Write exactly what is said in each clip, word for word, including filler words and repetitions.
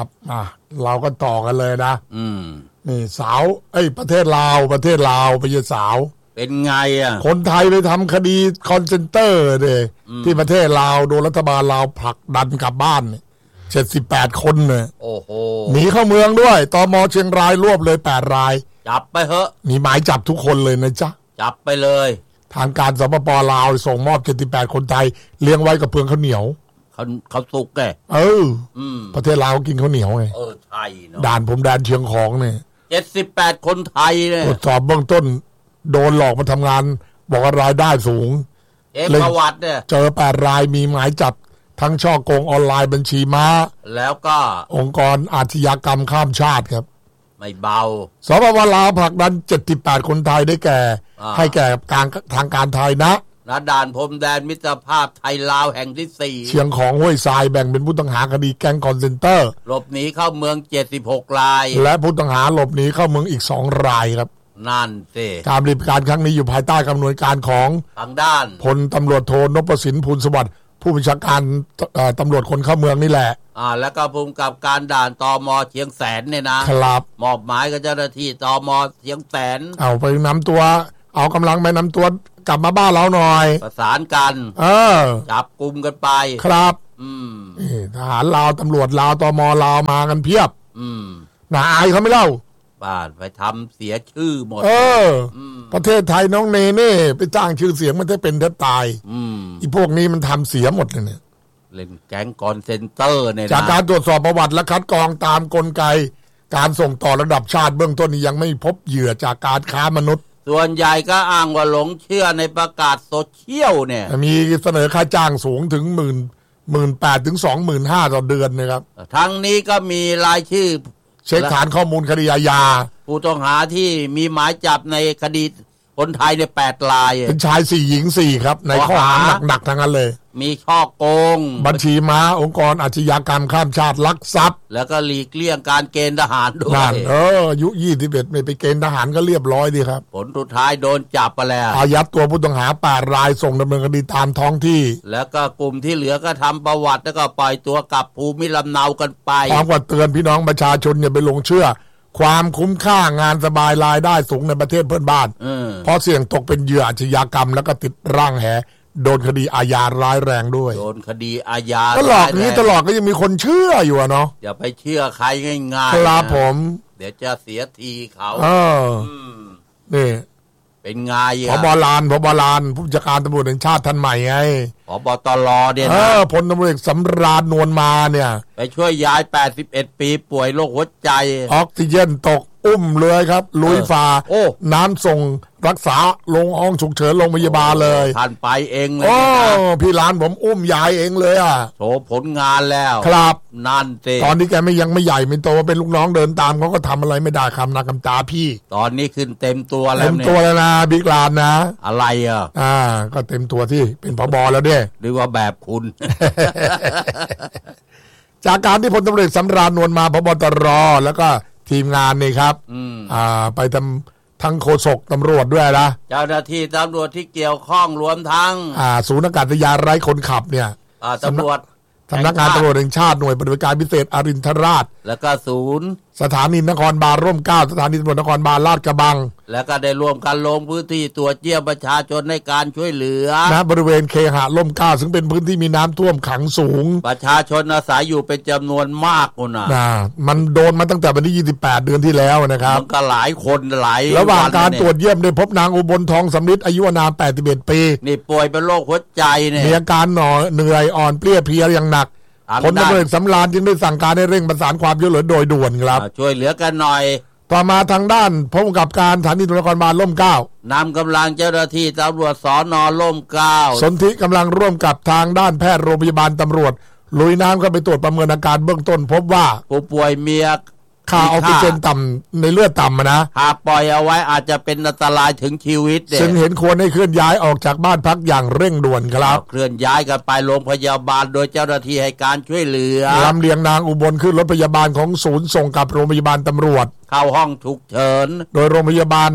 ครับอ่ะเราก็ต่อกันเลยนะอืมนี่สาวเอ้ยประเทศลาวประเทศลาวไปเจอสาวเป็นไงอ่ะคนไทยไปทำคดีคอนเซนเตอร์เลยที่ประเทศลาวโดนรัฐบาลลาวผลักดันกลับบ้านเจ็ดสิบแปดคนเนี่ยโอ้โหหนีเข้าเมืองด้วยตม.เชียงรายรวบเลยแปดรายจับไปเหอะมีหมายจับทุกคนเลยนะจ๊ะจับไปเลยทางการสปป.ลาวส่งมอบเจ็ดสิบแปดคนไทยเลี้ยงไว้กับเพืองข้าวเหนียวเขาเขาสุกแกเอออืมประเทศลาวกินข้าวเหนียวไงเออใช่เนาะด่านผมแดนเชียงของเนี่ยเจ็ดสิบแปดคนไทยเนี่ยตรวจสอบเบื้องต้นโดนหลอกมาทำงานบอกว่ารายได้สูงเอกประวัติเนี่ยเจอแปดรายมีหมายจับทั้งช่อโกงออนไลน์บัญชีม้าแล้วก็องค์กรอาชญากรรมข้ามชาติครับไม่เบาสปป.ลาวผลักดันเจ็ดสิบแปดคนไทยได้แก่ให้แก่ทางทางการไทยนะณด่านพรมแดนมิตรภาพไทยลาวแห่งที่สี่เชียงของห้วยทรายแบ่งเป็นผู้ต้องหาคดีแก๊งคอนเซนเตอร์หลบหนีเข้าเมืองเจ็ดสิบหกรายและผู้ต้องหาหลบหนีเข้าเมืองอีกสองรายครับนั่นสิการปฏิบัติการครั้งนี้อยู่ภายใต้การหน่วยการของทางด้านพลตำรวจโทนพสินพูลสวัสดิ์ผู้บัญชาการตำรวจคนเข้าเมืองนี่แหละอ่าแล้วก็ภูมิกับการด่านตม.เชียงแสนเนี่ยนะครับมอบหมายกับเจ้าหน้าที่ตม.เชียงแสนเอาไปนำตัวเอากำลังไปนำตัวกลับมาบ้านเราหน่อยประสานกันเออจับกุมกันไปครับอืมทหารลาวตำรวจลาวตม.ลาวมากันเพียบอืมน่าอายเขาไม่เล่าบ้านไปทำเสียชื่อหมดเออประเทศไทยน้องเนเน่ไปจ้างชื่อเสียงมันจะเป็นแทบตายอืมอีพวกนี้มันทำเสียหมดเลยเนี่ยเล่นแก๊งคอนเซนเตอร์เนี่ยจากการตรวจสอบประวัติและคัดกรองตามกลไกการส่งต่อระดับชาติเบื้องต้นนี้ยังไม่พบเหยื่อจากการค้ามนุษย์ส่วนใหญ่ก็อ้างว่าหลงเชื่อในประกาศโซเชียลเนี่ยมีเสนอค่าจ้างสูงถึงหมื่นหมื่นแปดถึงสองหมื่นห้าต่อเดือนนะครับทั้งนี้ก็มีรายชื่อเช็คฐานข้อมูลคดีอาญาผู้ต้องหาที่มีหมายจับในคดีคนไทยในแปดรายเป็นชายสี่หญิงสี่ครับในข้อหาหนักๆทั้งนั้นเลยมีช่อโกงบัญชีม้าองค์กรอาชญากรรมข้ามชาติลักทรัพย์แล้วก็หลีกเลี่ยงการเกณฑ์ทหารด้วยนั่นเอออายุยี่สิบเอ็ดไม่ไปเกณฑ์ทหารก็เรียบร้อยดีครับผลสุดท้ายโดนจับไปแล้วอายัดตัวผู้ต้องหาแปดรายส่งดำเนินคดีตามท้องที่แล้วก็กลุ่มที่เหลือก็ทำประวัติแล้วก็ปล่อยตัวกลับภูมิลำเนากันไปพร้อมกับเตือนพี่น้องประชาชนอย่าไปหลงเชื่อความคุ้มค่างานสบายรายได้สูงในประเทศเพื่อนบ้านเพราะเสี่ยงตกเป็นเหยื่ออาชญากรรมแล้วก็ติดร่างแหโดนคดีอาญาร้ายแรงด้วยโดนคดีอาญาตลอดนี้ตลอดก็ยังมีคนเชื่ออยู่เนาะอย่าไปเชื่อใครง่ายๆครับผมเดี๋ยวจะเสียทีเขาเออนี่เป็นไงผบ.ลานผบ.ลานผู้จัดการตำรวจแห่งชาติท่านใหม่ไงผบ.ตร.เนี่ยนะพลตำรวจสำราญนวลมาเนี่ยไปช่วยย้ายแปดสิบเอ็ดปีป่วยโรคหัวใจออกซิเจนตกอุ้มเลยครับลุยฝ่าน้ำส่งรักษาลงห้องฉุกเฉินโรงพยาบาลเลยท่านไปเองเลยนะพี่ร้านผมอุ้มยายเองเลยอ่ะโชว์ผลงานแล้วครับนั่นเองตอนนี้แกไม่ยังไม่ใหญ่ไม่โตเป็นลูกน้องเดินตามเขาก็ทำอะไรไม่ได้คำนักคำตาพี่ตอนนี้ขึ้นเต็มตัวแล้วเต็มตัวแล้วนะบิ๊กลานนะอะไรอ่ะอ่าก็เต็มตัวที่เป็นผบ.แล้วเนี่ยหรือว่าแบบคุณจากการที่พลตำรวจสำราญนวลมาผบ.ตร.แล้วก็ทีมงานนี่ครับอ่าไปทำทั้งโฆษกตำรวจด้วยนะเจ้าหน้าที่ตำรวจที่เกี่ยวข้องรวมทั้งอ่าศูนย์อากาศยานไร้คนขับเนี่ยตำรวจสำนักงานตำรวจแห่งชาติหน่วยปฏิบัติการพิเศษอรินทราชแล้วก็ศูนย์สถานีนครบาลร่มเกล้าสถานีตำรวจนครบาลลาดกระบังแล้วก็ได้ร่วมกันลงพื้นที่ตรวจเยี่ยมประชาชนในการช่วยเหลือณบริเวณเคหะร่มเกล้าซึ่งเป็นพื้นที่มีน้ำท่วมขังสูงประชาชนอาศัยอยู่เป็นจำนวนมากคนน่ะนะมันโดนมาตั้งแต่วันที่ยี่สิบแปดเดือนที่แล้วนะครับมันก็หลายคนหลายระหว่างการตรวจเยี่ยมได้พบนางอุบลทองสำริดอายุอานามแปดสิบเอ็ดปีนี่ป่วยเป็นโรคหัวใจเนี่ยมีอาการหน่อเหนื่อยอ่อนเพลียเพลียอย่างหนักพลตำรวจสำราญจึงได้สั่งการให้เร่งประสานความช่วยเหลือโดยด่วนครับช่วยเหลือกันหน่อยต่อมาทางด้านผู้กำกับการสถานีตำรวจนครบาลร่มเกล้านำกำลังเจ้าหน้าที่ตำรวจสน.ร่มเกล้าสนธิกำลังร่วมกับทางด้านแพทย์โรงพยาบาลตำรวจลุยน้ำเข้าไปตรวจประเมินอาการเบื้องต้นพบว่าผู้ป่วยมีค่าออกซิเจนต่ำในเลือดต่ำนะหากปล่อยเอาไว้อาจจะเป็นอันตรายถึงชีวิตซึ่งเห็นควรให้เคลื่อนย้ายออกจากบ้านพักอย่างเร่งด่วนครับเคลื่อนย้ายกันไปโรงพยาบาลโดยเจ้าหน้าที่ให้การช่วยเหลือลำเลียงนางอุบลขึ้นรถพยาบาลของศูนย์ส่งกับโรงพยาบาลตำรวจเข้าห้องฉุกเฉินโดยโรงพยาบาล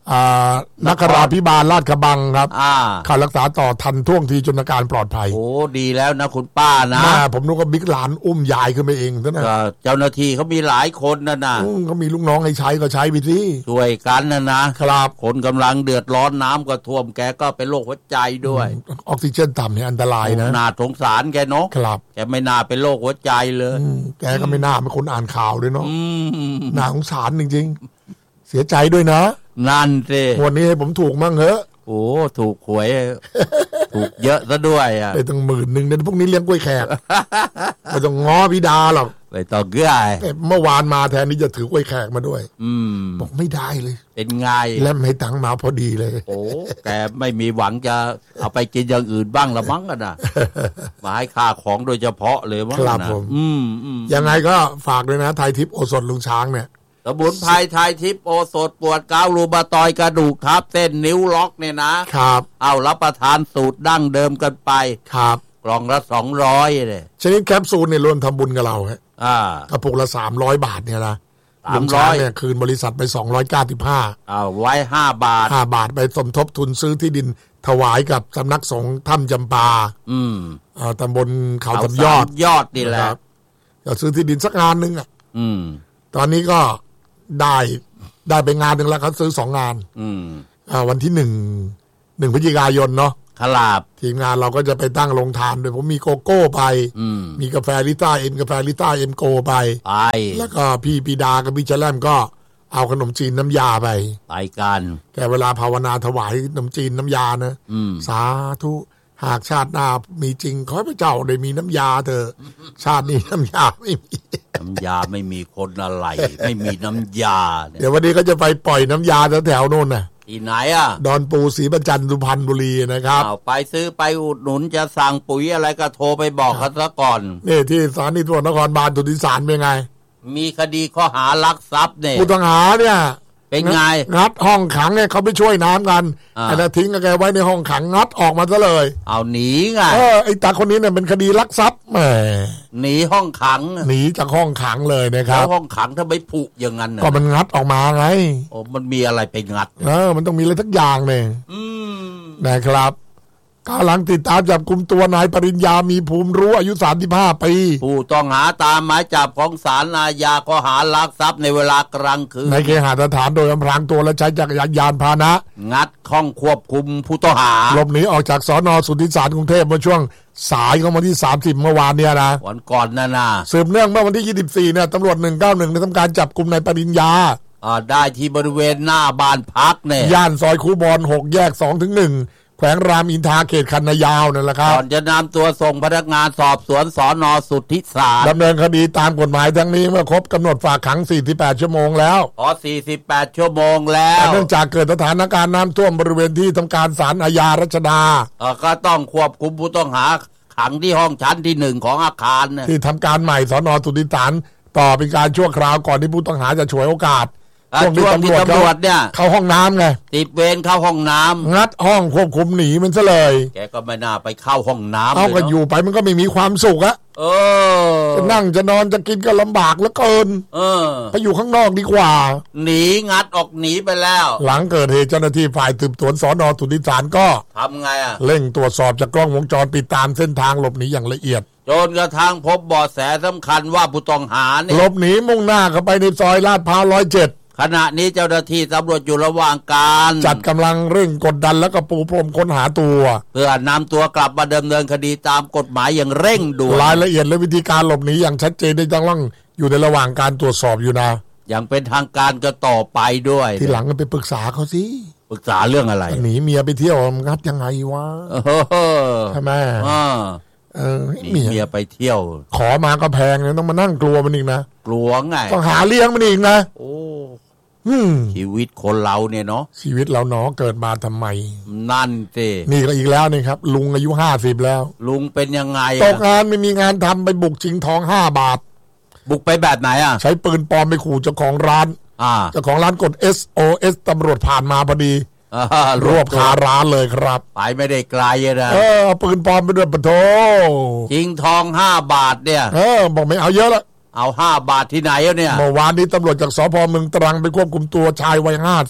นักราพิบาลลาดกระบังครับเข้ารักษาต่อทันท่วงทีจนอาการปลอดภัยโอ้ดีแล้วนะคุณป้านะผมนึกว่าบิ๊กหลานอุ้มยายขึ้นไปเองซะนะเจ้าหน้าที่เขามีหลายคนนะนะเขามีลูกน้องให้ใช้ก็ใช้ไปสิช่วยกันนะนะครับคนกำลังเดือดร้อนน้ำก็ท่วมแกก็เป็นโรคหัวใจด้วยออกซิเจนต่ำเนี่ยอันตรายนะน่าสงสารแกเนาะครับแกไม่น่าเป็นโรคหัวใจเลยแกก็ไม่น่าเป็นคนอ่านข่าวด้วยเนาะน่าสงสารจริงๆเสียใจด้วยนะนั่นสิวันนี้ให้ผมถูกมั่งเหอะโอ้ถูกหวยถูกเยอะซะด้วยอ่ะได้ตั้งหมื่นหนึ่งเนี่ยพวกนี้เลี้ยงกล้วยแขกไม่ต้องง้อพิดาหรอกไปต่อเกลือเมื่อวานมาแทนนี้จะถือกล้วยแขกมาด้วยอืมบอกไม่ได้เลยเป็นไงแล้วให้ตังค์มาพอดีเลยโอ้แกไม่มีหวังจะเอาไปกินอย่างอื่นบ้างละมั้งกันนะมาให้ค่าของโดยเฉพาะเลยมั้งนะอืมยังไงก็ฝากด้วยนะไทยทิพย์โอสถลุงช้างเนี่ยสมุนไพรไทยทิพย์โอสถปวดเการูมาตอยกระดูกทับเส้นนิ้วล็อกเนี่ยนะครับเอารับประทานสูตรดั้งเดิมกันไปครับกล่องละสองร้อยเลยชนิดแคปซูลเนี่ยรวมทำบุญกับเราฮะอ่ากระปุกละสามร้อยบาทเนี่ยนะลุงช้างเนี่ยคืนบริษัทไปสองร้อยเก้าสิบห้าเอาไว้ห้าบาทห้าบาทไปสมทบทุนซื้อที่ดินถวายกับสำนักสงฆ์ถ้ำจำปาอืมอ่าตำบลเขาสามยอดยอดนี่แหละจะซื้อที่ดินสักงานนึงอ่ะอืมตอนนี้ก็ได้ได้ไปงานหนึ่งแล้วเขาซื้อสองงานอืมอ่าวันที่หนึ่งหนึ่งพฤศจิกายนเนาะขลาบทีมงานเราก็จะไปตั้งโรงทานโดยผมมีโกโก้ไปมีกาแฟลิต้าเอ็มกาแฟลิต้าเอ็มโกไปไปแล้วก็พี่ปีดากับพี่เจริญก็เอาขนมจีนน้ำยาไปไปกันแกเวลาภาวนาถวายขนมจีนน้ำยานะสาธุหากชาติหน้ามีจริงขอให้พระเจ้าได้มีน้ำยาเถอะชาตินี้น้ำยาไม่มีน้ำยาไม่มีคนอะไรไม่มีน้ำยาเดี๋ยววันนี้ก็จะไปปล่อยน้ำยาแถวๆโน่นน่ะที่ไหนอ่ะดอนปูศรีประจันสุพรรณบุรีนะครับไปซื้อไปอุดหนุนจะสั่งปุ๋ยอะไรก็โทรไปบอกเขาซะก่อนนี่ที่สถานีตำรวจนครบาลตุดิสารเป็นไงมีคดีข้อหาลักทรัพย์เนี่ยผู้ต้องหาเนี่ยเป็นไงงัดห้องขังเนี่ยเขาไปช่วยน้ำกันไอ้น่ะทิ้งแกไว้ในห้องขังงัดออกมาซะเลยเอาหนีไงเออไอ้ตาคนนี้เนี่ยเป็นคดีลักทรัพย์แหมหนีห้องขังหนีจากห้องขังเลยนะครับแล้วห้องขังถ้าไม่ผุอย่างนั้นก็มันงัดออกมาไงโอ้มันมีอะไรไปงัดเออมันต้องมีอะไรทักอย่างเนี่ยนะครับกำลังติดตามจับกุมตัวนายปริญญามีภูมิรู้อายุสามสิบห้าปีผู้ต้องหาตามหมายจับของศาลอาญาข้อหาลักทรัพย์ในเวลากลางคืนในเคหสถานโดยอำพรางตัวและใช้จักรยานพาหนะงัดห้องควบคุมผู้ต้องหาหลบหนีออกจากสน.สุทธิสารกรุงเทพเมื่อช่วงสายของวันที่สามสิบเมื่อวานเนี่ยนะวันก่อนนั่นน่ะสืบเนื่องเมื่อวันที่ยี่สิบสี่เนี่ยตำรวจหนึ่งเก้าหนึ่งได้ทำการจับกุมนายปริญญาอ่าได้ที่บริเวณหน้าบ้านพักเนี่ยย่านซอยคูบอนหกแยกสองถึงหนึ่งแขวงรามอินทราเขตคันนายาวนั่นแหละครับก่อนจะนำตัวส่งพนักงานสอบสวนสน.สุทธิสารดำเนินคดีตามกฎหมายทั้งนี้เมื่อครบกำหนดฝากขังสี่สิบแปดชั่วโมงแล้วอ๋อสี่สิบแปดชั่วโมงแล้วเนื่องจากเกิดสถานการณ์น้ำท่วมบริเวณที่ทำการศาลอาญารัชดาเออก็ต้องควบคุมผู้ต้องหาขังที่ห้องชั้นที่หนึ่งของอาคารที่ทำการใหม่สน.สุทธิสารต่อเป็นการชั่วคราวก่อนที่ผู้ต้องหาจะฉวยโอกาสช่วงที่ตำรวจตำรวจเนี่ยเข้าห้องน้ำไงติดเวรเข้าห้องน้ำงัดห้องควบคุมหนีมันซะเลยแกก็ไม่น่าไปเข้าห้องน้ำเอาก็อยู่ไปมันก็ไม่มีความสุขอะเออจะนั่งจะนอนจะกินก็ลำบากเหลือเกินเออไปอยู่ข้างนอกดีกว่าหนีงัดออกหนีไปแล้วหลังเกิดเหตุเจ้าหน้าที่ฝ่ายสืบสวนสน.สุทธิสารก็ทำไงอะเร่งตรวจสอบจากกล้องวงจรปิดตามเส้นทางหลบหนีอย่างละเอียดจนกระทั่งพบเบาะแสสำคัญว่าผู้ต้องหาเนี่ยหลบหนีมุ่งหน้าเข้าไปในซอยลาดพร้าวร้อยเจ็ดขณะนี้เจ้าหน้าที่ตำรวจอยู่ระหว่างการจัดกำลังเร่งกดดันแล้วก็ปูพรมค้นหาตัวเพื่อนำตัวกลับมาดำเนินคดีตามกฎหมายอย่างเร่งด่วนรายละเอียดและวิธีการหลบหนีอย่างชัดเจนได้จังล่องอยู่ในระหว่างการตรวจสอบอยู่นะอย่างเป็นทางการก็ต่อไปด้วยทีหลังก็ไปปรึกษาเขาสิปรึกษาเรื่องอะไรหนีเมียไปเที่ยวงัดยังไงวะใช่ไหมเออเมียไปเที่ยวขอมาก็แพงเลยต้องมานั่งกลัวมันอีกนะกลัวไงต้องหาเลี้ยงมันอีกนะโอ้ชีวิตคนเราเนี่ยเนาะชีวิตเราเนาะเกิดมาทำไมนั่นสินี่ก็อีกแล้วนี่ครับลุงอายุห้าสิบแล้วลุงเป็นยังไงตกงานไม่มีงานทำไปบุกชิงทองห้าบาทบุกไปแบบไหนอ่ะใช้ปืนปลอมไปขู่เจ้าของร้านอ่าเจ้าของร้านกด เอส โอ เอส ตำรวจผ่านมาพอดีรวบคาร้านเลยครับไปไม่ได้ไกลนะเออปืนปลอมไปด้วยปะโถชิงทองห้าบาทเนี่ยเออบอกไม่เอาเยอะละเอาห้าบาทที่ไหนเนี่ยเมื่อวานนี้ตำรวจจากสภ.เมืองตรังไปควบคุมตัวชายวัยห้าสิบ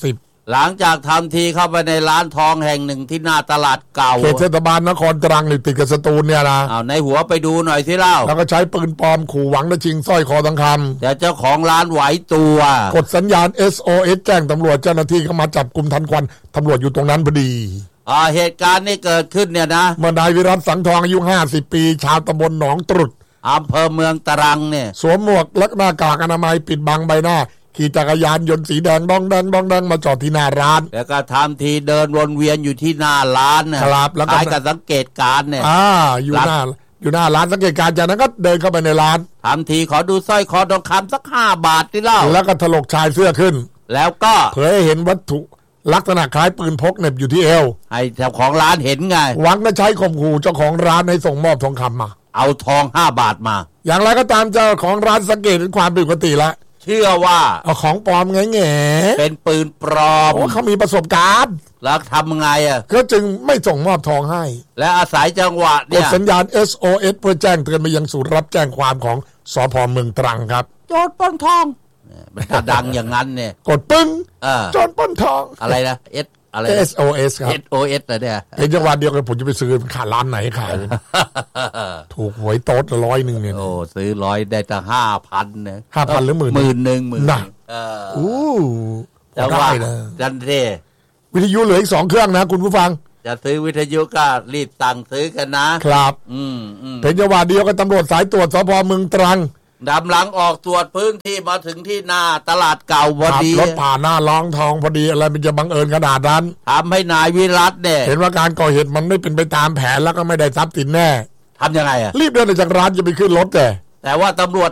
หลังจากทำทีเข้าไปในร้านทองแห่งหนึ่งที่หน้าตลาดเก่าเขตเทศบาลนครตรังนี่ติดกับสตูลเนี่ยนะเอาในหัวไปดูหน่อยสิเล่าแล้วก็ใช้ปืนปลอมขู่หวังจะชิงสร้อยคอทองคำแต่เจ้าของร้านไหวตัวกดสัญญาณ เอส โอ เอส แจ้งตำรวจเจ้าหน้าที่เข้ามาจับกุมทันควันตำรวจอยู่ตรงนั้นพอดีอ่าเหตุการณ์นี้เกิดขึ้นเนี่ยนะเมื่อนายวิรัตสังทองอายุห้าสิบปีชาวตำบลหนองตรุษอำเภอเมืองตรังเนี่ยสวมหมวกและหน้ากากอนามัยปิดบังใบหน้าขี่จักรยานยนต์สีแดงดองแดงดองแดงมาจอดที่หน้าร้านแล้วก็ทำทีเดินวนเวียนอยู่ที่หน้าร้านนะครับแล้วก็การสังเกตการเนี่ยอ่าอยู่หน้าอยู่หน้าร้านสังเกตการจากนั้นก็เดินเข้าไปในร้านทำทีขอดูสร้อยคอทองคำสักห้าบาทที่เล่าแล้วก็ถลกชายเสื้อขึ้นแล้วก็เผยให้เห็นวัตถุลักษณะคล้ายปืนพกเหน็บอยู่ที่เอวให้เจ้าของร้านเห็นไงหวังจะใช้ข่มขู่เจ้าของร้านให้ส่งมอบทองคำมาเอาทองห้าบาทมาอย่างไรก็ตามเจ้าของร้านสังเกตเห็นความผิดปกติแล้วเชื่อว่าเอาของปลอมไงแง่เป็นปืนปลอมโอ้เขามีประสบการณ์แล้วทำไงอ่ะก็จึงไม่ส่งมอบทองให้และอาศัยจังหวะเนี่ยกดสัญญาณ เอส โอ เอส เพื่อแจ้งเตือนไปยังศูนย์รับแจ้งความของสภ.เมืองตรังครับโจรปล้นทองมันจะดังอย่างนั้นเนี่ยกดปึ้งโจรปล้นทองอะไรนะเอสอะไรเอส โอ เอส ครับเอส โอ เอส นะเนี่ยเป็นจังหวะเดียวกันผมจะไปซื้อขาดร้านไหนขายถูกหวยโต๊ดละร้อยหนึ่งเนี่ยโอ้ซื้อร้อยได้ตั้งห้าพันเนี่ยห้าพันหรือหมื่นหมื่นหนึ่งหมื่นนะโอ้ได้นะจันเทวิทยุเหลืออีกสองเครื่องนะคุณผู้ฟังจะซื้อวิทยุก็รีบสั่งซื้อกันนะครับอืมเป็นจังหวะเดียวกันตำรวจสายตรวจสภ.เมืองตรังดำหลังออกตรวจพื้นที่มาถึงที่หน้าตลาดเก่าพอดีรถผ่านหน้าร้องทองพอดีอะไรมันจะบังเอิญขนาดนั้นทำให้นายวิรัตเนี่ยเห็นว่าการก่อเหตุมันไม่เป็นไปตามแผนแล้วก็ไม่ได้ทรัพย์สินแน่ทำยังไงอ่ะรีบเดินออกจากร้านจะไปขึ้นรถแต่แต่ว่าตำรวจ